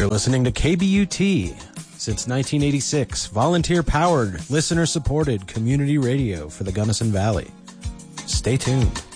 You're listening to KBUT. Since 1986, volunteer-powered, listener-supported community radio for the Gunnison Valley. Stay tuned.